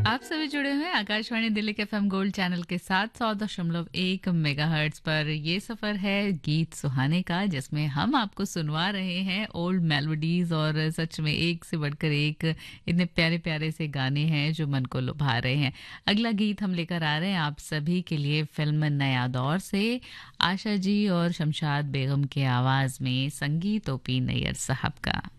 आप सभी जुड़े हुए हैं आकाशवाणी दिल्ली के एफएम गोल्ड चैनल के साथ 100.1 मेगाहर्ट्ज पर। ये सफर है गीत सुहाने का, जिसमें हम आपको सुनवा रहे हैं ओल्ड मेलोडीज। और सच में एक से बढ़कर एक इतने प्यारे प्यारे से गाने हैं जो मन को लुभा रहे हैं। अगला गीत हम लेकर आ रहे हैं आप सभी के लिए फिल्म नया दौर से, आशा जी और शमशाद बेगम के आवाज में संगीत ओपी नैयर साहब का।